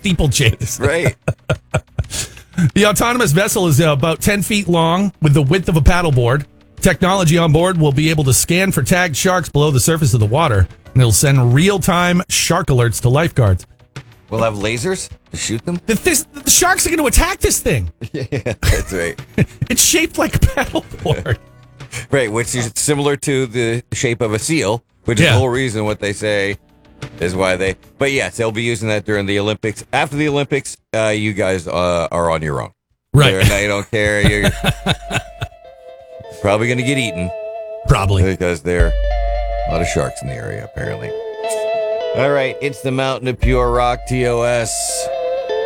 steeplechase. Right. The autonomous vessel is about 10 feet long with the width of a paddleboard. Technology on board will be able to scan for tagged sharks below the surface of the water, and it'll send real-time shark alerts to lifeguards. We'll have lasers to shoot them? The sharks are going to attack this thing. Yeah, that's right. It's shaped like a paddleboard. Right, which is similar to the shape of a seal, which is the whole reason what they say is why they... But yes, they'll be using that during the Olympics. After the Olympics, you guys are on your own. Right. They don't care. You're probably going to get eaten. Probably. Because there are a lot of sharks in the area, apparently. All right, it's the Mountain of Pure Rock, TOS.